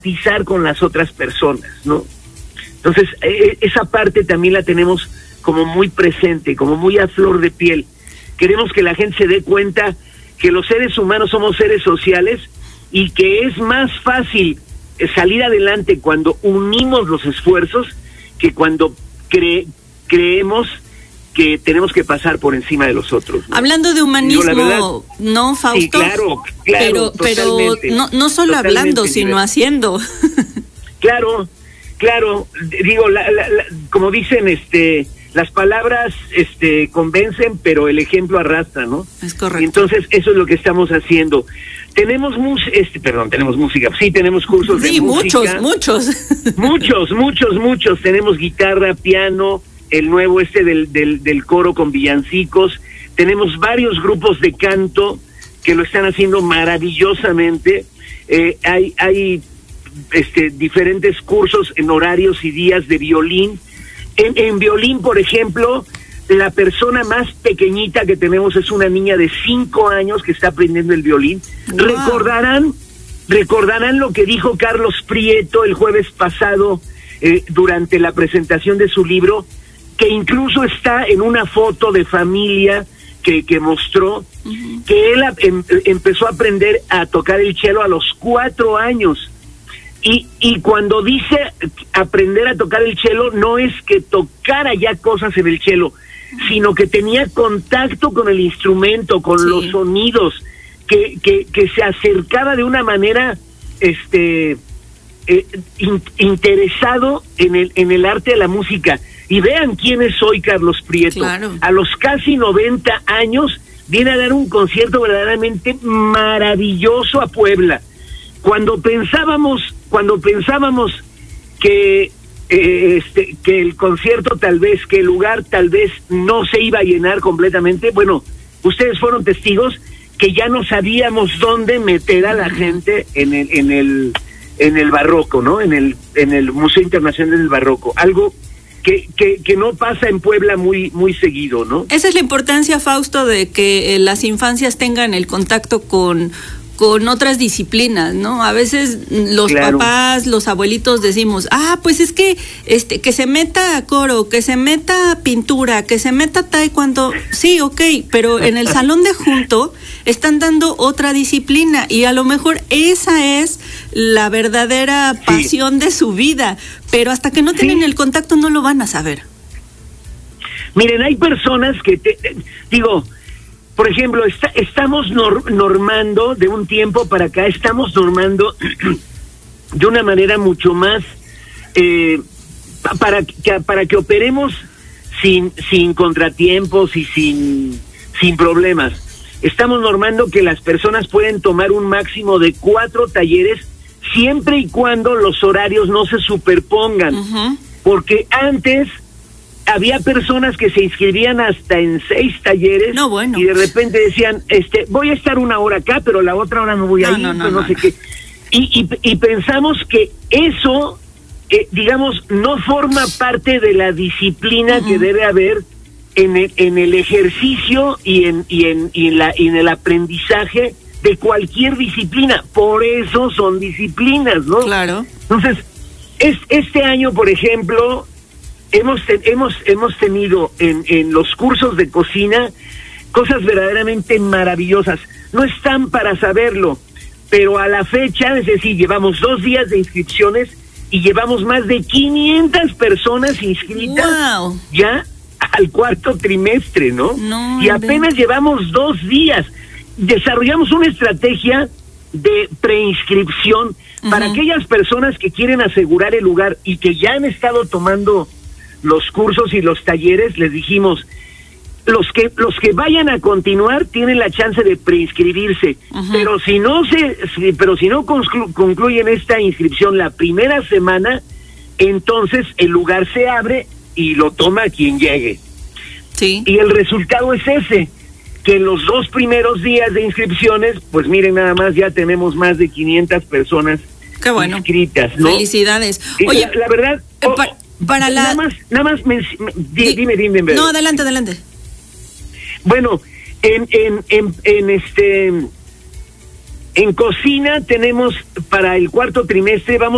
empatizar con las otras personas, ¿no? Entonces, esa parte también la tenemos como muy presente, como muy a flor de piel. Queremos que la gente se dé cuenta que los seres humanos somos seres sociales y que es más fácil salir adelante cuando unimos los esfuerzos que cuando creemos que tenemos que pasar por encima de los otros, ¿no? Hablando de humanismo, verdad, ¿no, Fausto? Sí, claro, pero no solo hablando, sino haciendo. Claro, digo, como dicen, las palabras convencen, pero el ejemplo arrastra, ¿no? Es correcto. Entonces, eso es lo que estamos haciendo. Tenemos tenemos música, sí, tenemos cursos de música. Muchos. Tenemos guitarra, piano, el nuevo del coro con villancicos. Tenemos varios grupos de canto que lo están haciendo maravillosamente. Hay diferentes cursos en horarios y días de violín. En violín, por ejemplo, la persona más pequeñita que tenemos es una niña de 5 años que está aprendiendo el violín. Wow. Recordarán lo que dijo Carlos Prieto el jueves pasado durante la presentación de su libro, que incluso está en una foto de familia que mostró, que él empezó a aprender a tocar el cello a los 4 años. Y cuando dice aprender a tocar el cello, no es que tocara ya cosas en el cello, sino que tenía contacto con el instrumento, con los sonidos, que se acercaba de una manera interesado en el arte de la música. Y vean quién es hoy Carlos Prieto. Claro. A los casi 90 años viene a dar un concierto verdaderamente maravilloso a Puebla. Cuando pensábamos que el concierto que el lugar tal vez no se iba a llenar completamente, bueno, ustedes fueron testigos que ya no sabíamos dónde meter a la gente en el Barroco, ¿no? En el Museo Internacional del Barroco, algo que no pasa en Puebla muy seguido, ¿no? Esa es la importancia, Fausto, de que las infancias tengan el contacto con otras disciplinas, ¿no? A veces los papás, los abuelitos decimos, pues es que que se meta coro, que se meta pintura, que se meta taekwondo. Sí, pero en el salón de junto están dando otra disciplina y a lo mejor esa es la verdadera pasión de su vida, pero hasta que no tienen el contacto no lo van a saber. Miren, hay personas que por ejemplo, estamos normando de un tiempo para acá, estamos normando de una manera mucho más para que operemos sin contratiempos y sin problemas. Estamos normando que las personas pueden tomar un máximo de 4 talleres siempre y cuando los horarios no se superpongan. Porque antes había personas que se inscribían hasta en 6 talleres y de repente decían, voy a estar 1 hora acá, pero la otra hora no voy a ir, no sé qué. Y pensamos que eso, digamos, no forma parte de la disciplina que debe haber en el ejercicio y en el aprendizaje de cualquier disciplina. Por eso son disciplinas, ¿no? Claro. Entonces, este año, por ejemplo, hemos tenido en los cursos de cocina cosas verdaderamente maravillosas. No están para saberlo, pero a la fecha, es decir, llevamos 2 días de inscripciones y llevamos más de 500 personas inscritas ya al 4º trimestre, ¿no? Y apenas llevamos 2 días. Desarrollamos una estrategia de preinscripción para aquellas personas que quieren asegurar el lugar y que ya han estado tomando los cursos y los talleres. Les dijimos, los que vayan a continuar tienen la chance de preinscribirse, pero si no concluyen esta inscripción la primera semana, entonces el lugar se abre y lo toma quien llegue. Sí. Y el resultado es ese, que en los 2 primeros días de inscripciones, pues miren, nada más ya tenemos más de 500 personas inscritas, ¿no? Felicidades. Oye, la verdad, nada más dime. No, adelante. Bueno, en cocina tenemos para el 4º trimestre, vamos